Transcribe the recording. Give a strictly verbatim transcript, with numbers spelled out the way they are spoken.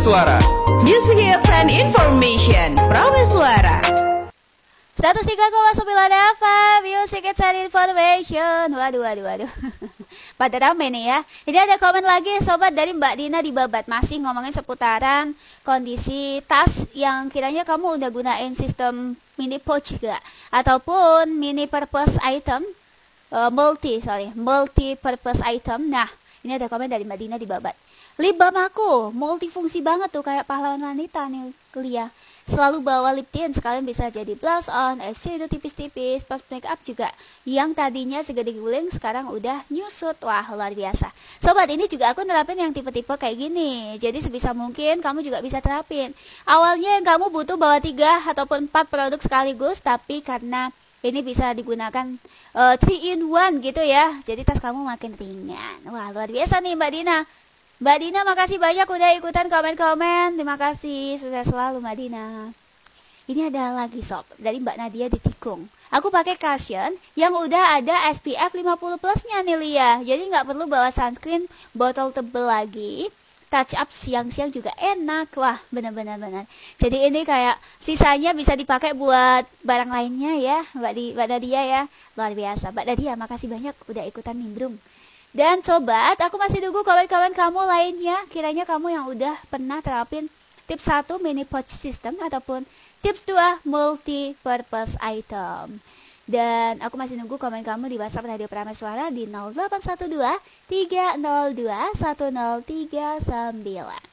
Prameswara. Music hits and information. Prameswara. seratus tiga koma sembilan F M, Music Hits and Information. Waduh, waduh, waduh. Pada rame nih ya. Ini ada komen lagi sobat dari Mbak Dina di Babat. Masih ngomongin seputaran kondisi tas yang kiranya kamu udah gunain sistem mini pouch gak? Ataupun mini purpose item, uh, multi, sorry, multi purpose item. Nah, ini ada komen dari Mbak Dina di Babat. Lip balm aku multifungsi banget tuh, kayak pahlawan wanita nih kuliah. Selalu bawa lip tint, sekalian bisa jadi blush on, eyeshadow tipis-tipis, pas make up juga. Yang tadinya segede guling sekarang udah nyusut. Wah, luar biasa. Sobat, ini juga aku nerapin yang tipe-tipe kayak gini. Jadi sebisa mungkin kamu juga bisa terapin. Awalnya yang kamu butuh bawa tiga ataupun empat produk sekaligus, tapi karena ini bisa digunakan uh, three in one gitu ya. Jadi tas kamu makin ringan. Wah, luar biasa nih Mbak Dina. Mbak Dina, makasih banyak udah ikutan komen-komen. Terima kasih, sudah selalu Mbak Dina. Ini ada lagi sob, dari Mbak Nadia di Tikung. Aku pakai cushion yang udah ada S P F lima puluh plusnya nih Lia. Jadi nggak perlu bawa sunscreen botol tebel lagi. Touch up siang-siang juga enak. Wah, benar-benar benar. Jadi ini kayak sisanya bisa dipakai buat barang lainnya ya, Mbak, di, Mbak Nadia ya. Luar biasa. Mbak Nadia, makasih banyak udah ikutan nimbrung. Dan sobat, aku masih nunggu kawan-kawan kamu lainnya. Kiranya kamu yang udah pernah terapin tips satu mini pouch system ataupun tips dua multi purpose item. Dan aku masih nunggu komen kamu di WhatsApp Radio Prameswara di nol delapan satu dua tiga nol dua satu nol tiga sembilan.